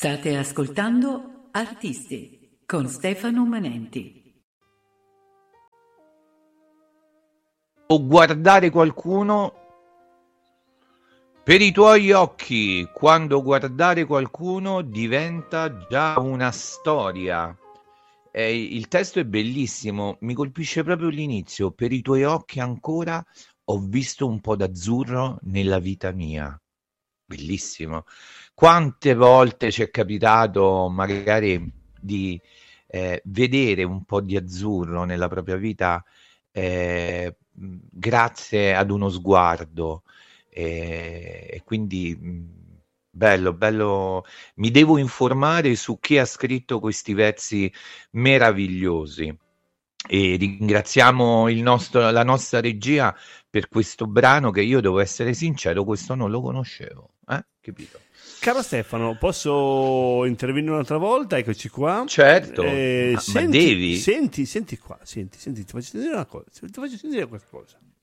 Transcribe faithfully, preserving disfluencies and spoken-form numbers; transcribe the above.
State ascoltando Artisti con Stefano Manenti. O guardare qualcuno per i tuoi occhi, quando guardare qualcuno diventa già una storia. Eh, il testo è bellissimo, mi colpisce proprio l'inizio. Per i tuoi occhi ancora ho visto un po' d'azzurro nella vita mia. Bellissimo. Quante volte ci è capitato magari di eh, vedere un po' di azzurro nella propria vita eh, mh, grazie ad uno sguardo eh, e quindi mh, bello, bello. Mi devo informare su chi ha scritto questi versi meravigliosi. E ringraziamo il nostro, la nostra regia per questo brano che io devo essere sincero, questo non lo conoscevo, eh? Capito? Caro Stefano, posso intervenire un'altra volta? Eccoci qua. Certo, Eh, ma, senti, ma devi. Senti, senti qua, senti, senti, ti faccio sentire una cosa, ti faccio sentire questa cosa.